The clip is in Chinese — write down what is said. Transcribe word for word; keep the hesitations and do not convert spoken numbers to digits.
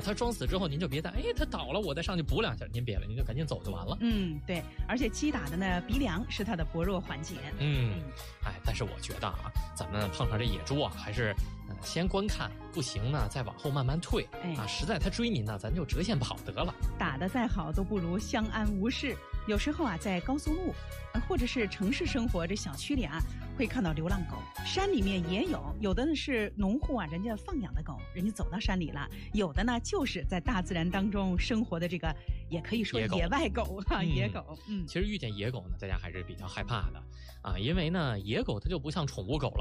它装死之后您就别带，哎，它倒了我再上去补两下，您别了，您就赶紧走就完了。 嗯，对，而且击打的呢鼻梁是它的薄弱环节。 嗯，哎，但是我觉得啊，咱们碰上这野猪啊，还是呃先观看，不行呢再往后慢慢退。哎啊，实在它追您呢，咱就折线跑得了。 打得再好都不如相安无事。有时候啊，在高速路，呃，或者是城市生活这小区里啊，会看到流浪狗。山里面也有，有的呢是农户啊，人家放养的狗，人家走到山里了；有的呢就是在大自然当中生活的这个，也可以说野外狗啊， 嗯、 野狗。 嗯，其实遇见野狗呢，大家还是比较害怕的啊，因为呢，野狗它就不像宠物狗了。